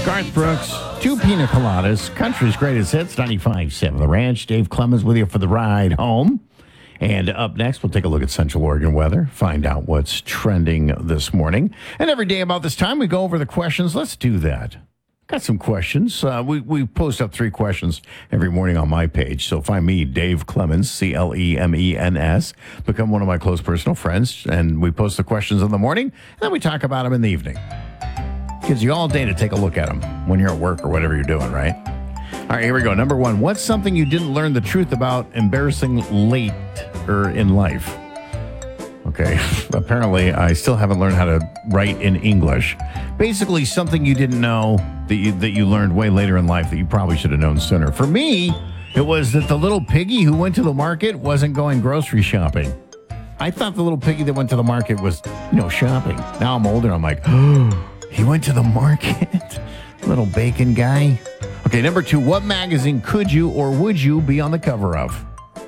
Garth Brooks, two pina coladas, country's greatest hits, 95.7 The Ranch. Dave Clemens with you for the ride home. And up next, we'll take a look at Central Oregon weather, find out what's trending this morning. And every day about this time, we go over the questions. Let's do that. Got some questions. We post up 3 questions every morning on my page. So find me, Dave Clemens, Clemens. Become one of my close personal friends. And we post the questions in the morning, and then we talk about them in the evening. Gives you all day to take a look at them when you're at work or whatever you're doing, right? All right, here we go. Number 1, what's something you didn't learn the truth about embarrassing late or in life? Okay, apparently I still haven't learned how to write in English. Basically, something you didn't know that you learned way later in life that you probably should have known sooner. For me, it was that the little piggy who went to the market wasn't going grocery shopping. I thought the little piggy that went to the market was, shopping. Now I'm older, I'm like, oh, he went to the market? Little bacon guy. Okay, number 2, what magazine could you or would you be on the cover of?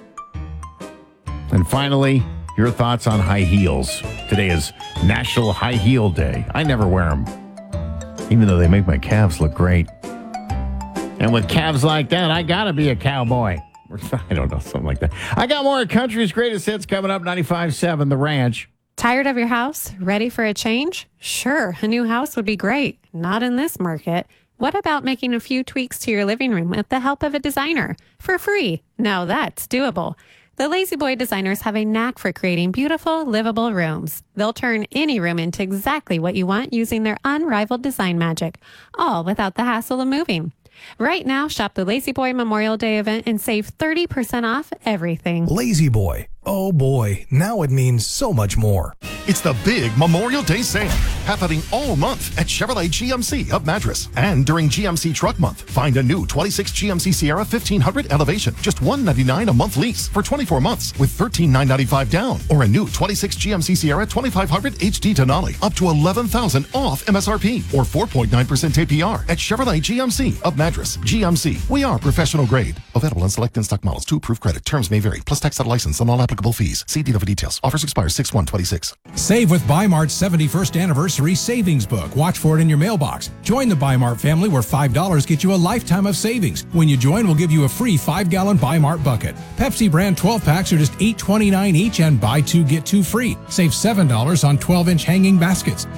And finally, your thoughts on high heels. Today is National High Heel Day. I never wear them, even though they make my calves look great. And with calves like that, I gotta be a cowboy. I don't know, something like that. I got more of country's greatest hits coming up, 95.7 The Ranch. Tired of your house? Ready for a change? Sure, a new house would be great. Not in this market. What about making a few tweaks to your living room with the help of a designer? For free. Now that's doable. The Lazy Boy designers have a knack for creating beautiful, livable rooms. They'll turn any room into exactly what you want using their unrivaled design magic, all without the hassle of moving. Right now, shop the Lazy Boy Memorial Day event and save 30% off everything. Lazy Boy. Oh boy, now it means so much more. It's the big Memorial Day sale happening all month at Chevrolet GMC of Madras. And during GMC Truck Month, find a new 26 GMC Sierra 1500 Elevation, just $199 a month lease for 24 months with $13,995 down. Or a new 26 GMC Sierra 2500 HD Denali, up to $11,000 off MSRP or 4.9% APR at Chevrolet GMC of Madras. GMC, we are professional grade. Available on select in-stock models, 2 approved credit. Terms may vary, plus tax out of license and all applicable fees. See dealer for details. Offers expire 6/1/26. Save with Bi-Mart's 71st Anniversary Savings Book. Watch for it in your mailbox. Join the Bi-Mart family where $5 gets you a lifetime of savings. When you join, we'll give you a free 5-gallon Bi-Mart bucket. Pepsi brand 12-packs are just $8.29 each and buy 2, get 2 free. Save $7 on 12-inch hanging baskets.